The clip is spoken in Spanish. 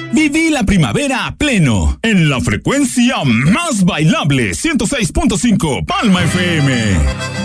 Viví la primavera a pleno, en la frecuencia más bailable, 106.5 Palma FM.